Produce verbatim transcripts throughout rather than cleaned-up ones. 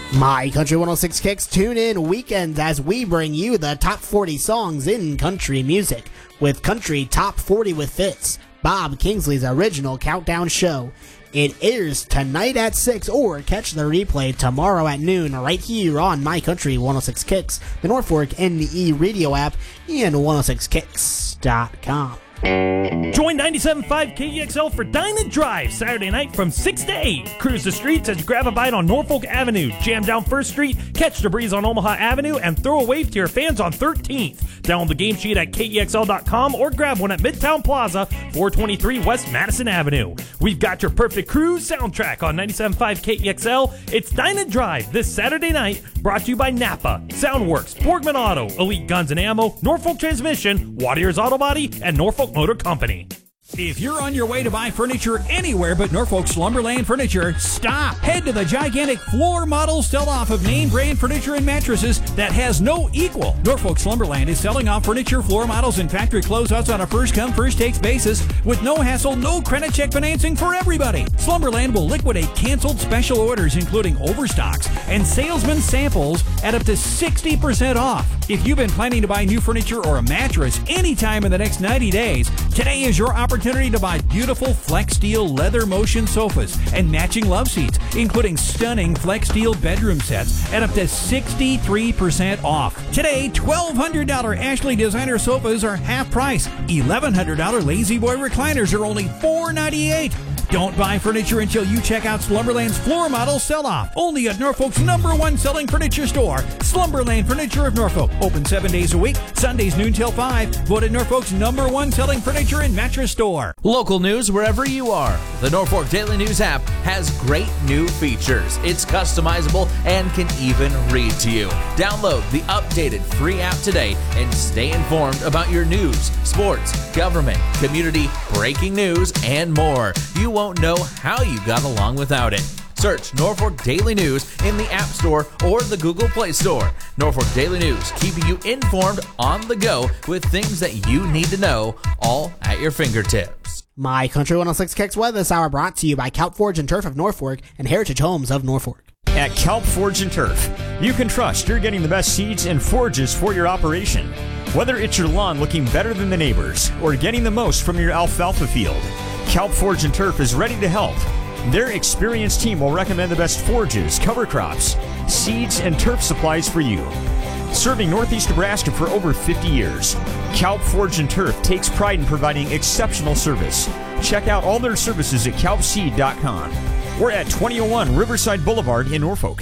My Country one oh six Kicks tune in weekends as we bring you the top forty songs in country music with Country Top forty with Fitz, Bob Kingsley's original countdown show. It airs tonight at six or catch the replay tomorrow at noon right here on My Country one oh six Kicks, the Norfolk N E radio app, and one oh six kicks dot com. Join ninety-seven point five K E X L for Dine and Drive Saturday night from six to eight. Cruise the streets as you grab a bite on Norfolk Avenue, jam down First Street, catch the breeze on Omaha Avenue, and throw a wave to your fans on thirteenth. Download the game sheet at K E X L dot com or grab one at Midtown Plaza, four twenty-three West Madison Avenue. We've got your perfect cruise soundtrack on ninety-seven point five K E X L. It's Dine and Drive this Saturday night, brought to you by Napa, Soundworks, Borgman Auto, Elite Guns and Ammo, Norfolk Transmission, Watier's Auto Body, and Norfolk Motor Company. If you're on your way to buy furniture anywhere but Norfolk Slumberland Furniture, stop! Head to the gigantic floor model sell-off of name brand furniture and mattresses that has no equal. Norfolk Slumberland is selling off furniture, floor models, and factory closeouts on a first-come, first-takes basis with no hassle, no credit check financing for everybody. Slumberland will liquidate canceled special orders including overstocks and salesman samples at up to sixty percent off. If you've been planning to buy new furniture or a mattress anytime in the next ninety days, today is your opportunity Opportunity to buy beautiful Flex Steel leather motion sofas and matching love seats, including stunning Flex Steel bedroom sets at up to sixty-three percent off. Today, twelve hundred dollars Ashley designer sofas are half price. eleven hundred dollars Lazy Boy recliners are only four ninety-eight. Don't buy furniture until you check out Slumberland's floor model sell-off. Only at Norfolk's number one selling furniture store, Slumberland Furniture of Norfolk. Open seven days a week, Sundays noon till five. Voted Norfolk's number one selling furniture and mattress store. Local news wherever you are. The Norfolk Daily News app has great new features. It's customizable and can even read to you. Download the updated free app today and stay informed about your news, sports, government, community, breaking news, and more. You won't know how you got along without it. Search Norfolk Daily News in the App Store or the Google Play Store. Norfolk Daily News, keeping you informed on the go with things that you need to know, all at your fingertips. My Country one oh six Kicks weather this hour brought to you by Kelp Forge and Turf of Norfolk and Heritage Homes of Norfolk. At Kelp Forge and Turf, you can trust you're getting the best seeds and forges for your operation. Whether it's your lawn looking better than the neighbors or getting the most from your alfalfa field, Kelp Forge and Turf is ready to help. Their experienced team will recommend the best forges, cover crops, seeds, and turf supplies for you. Serving Northeast Nebraska for over fifty years, Kelp Forge and Turf takes pride in providing exceptional service. Check out all their services at kelp seed dot com. We're at twenty oh one Riverside Boulevard in Norfolk.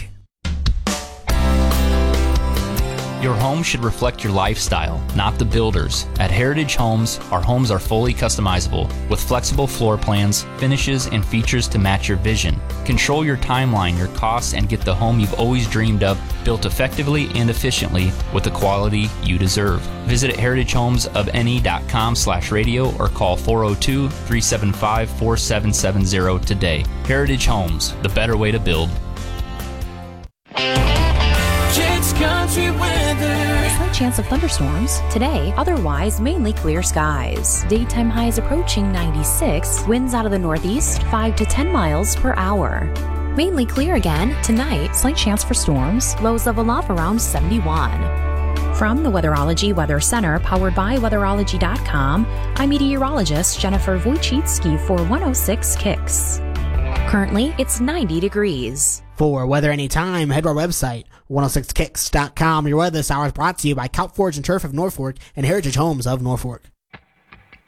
Your home should reflect your lifestyle, not the builder's. At Heritage Homes, our homes are fully customizable with flexible floor plans, finishes, and features to match your vision. Control your timeline, your costs, and get the home you've always dreamed of, built effectively and efficiently with the quality you deserve. Visit at heritage homes of n e dot com slash radio or call four oh two, three seven five, four seven seven zero today. Heritage Homes, the better way to build. Kicks Country weather. Slight chance of thunderstorms today, otherwise mainly clear skies. Daytime highs approaching ninety-six, winds out of the northeast five to ten miles per hour. Mainly clear again tonight, slight chance for storms, lows level off around seventy-one. From the Weatherology Weather Center, powered by weatherology dot com, I'm meteorologist Jennifer Wojcicki for one oh six Kicks. Currently, it's ninety degrees. For weather anytime, head to our website, one oh six kicks dot com. Your weather this hour is brought to you by Kelp Forge and Turf of Norfolk and Heritage Homes of Norfolk.